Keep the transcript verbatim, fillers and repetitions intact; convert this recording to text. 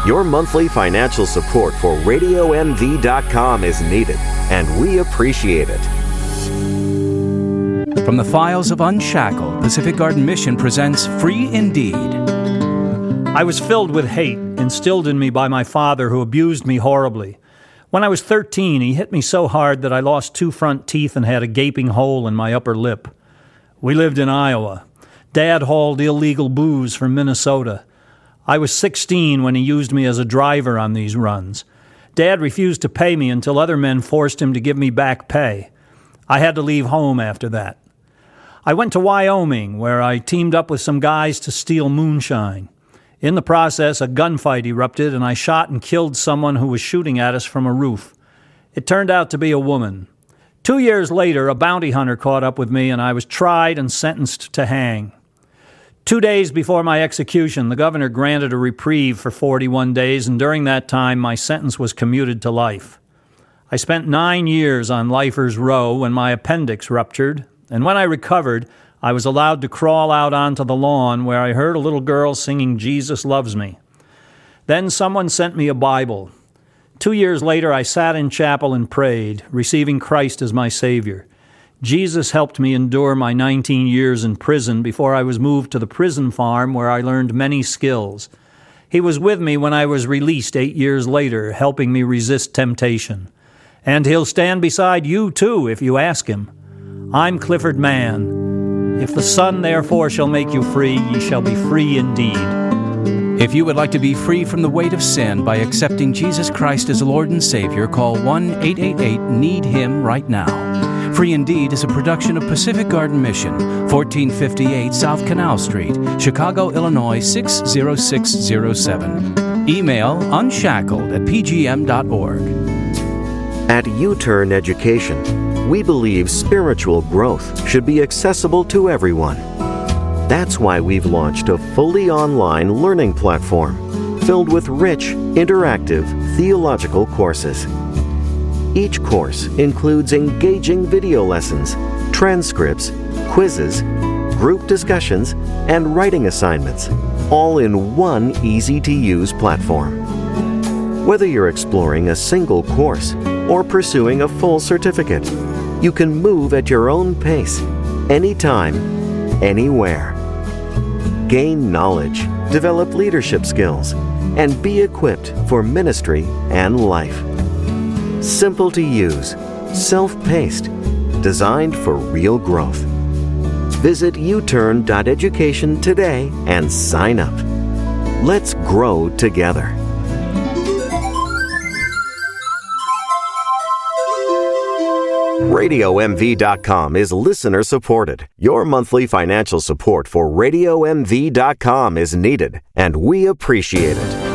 Your monthly financial support for radio M V dot com is needed, and we appreciate it. From the files of Unshackled, Pacific Garden Mission presents Free Indeed. I was filled with hate, instilled in me by my father, who abused me horribly. When I was thirteen, he hit me so hard that I lost two front teeth and had a gaping hole in my upper lip. We lived in Iowa. Dad hauled illegal booze from Minnesota. I was sixteen when he used me as a driver on these runs. Dad refused to pay me until other men forced him to give me back pay. I had to leave home after that. I went to Wyoming, where I teamed up with some guys to steal moonshine. In the process, a gunfight erupted, and I shot and killed someone who was shooting at us from a roof. It turned out to be a woman. Two years later, a bounty hunter caught up with me, and I was tried and sentenced to hang. Two days before my execution, the governor granted a reprieve for forty-one days, and during that time, my sentence was commuted to life. I spent nine years on Lifer's Row when my appendix ruptured, and when I recovered, I was allowed to crawl out onto the lawn where I heard a little girl singing "Jesus Loves Me." Then someone sent me a Bible. Two years later, I sat in chapel and prayed, receiving Christ as my Savior. Jesus helped me endure my nineteen years in prison before I was moved to the prison farm where I learned many skills. He was with me when I was released eight years later, helping me resist temptation. And he'll stand beside you too if you ask him. I'm Clifford Mann. If the Son therefore shall make you free, ye shall be free indeed. If you would like to be free from the weight of sin by accepting Jesus Christ as Lord and Savior, call one eight eight eight need him right now. Free Indeed is a production of Pacific Garden Mission, fourteen fifty-eight South Canal Street, Chicago, Illinois six zero six zero seven. Email unshackled at p g m dot org. At U-Turn Education, we believe spiritual growth should be accessible to everyone. That's why we've launched a fully online learning platform filled with rich, interactive theological courses. Each course includes engaging video lessons, transcripts, quizzes, group discussions, and writing assignments, all in one easy-to-use platform. Whether you're exploring a single course or pursuing a full certificate, you can move at your own pace, anytime, anywhere. Gain knowledge, develop leadership skills, and be equipped for ministry and life. Simple to use, self-paced, designed for real growth. Visit u turn dot education today and sign up. Let's grow together. radio m v dot com is listener supported. Your monthly financial support for radio m v dot com is needed, and we appreciate it.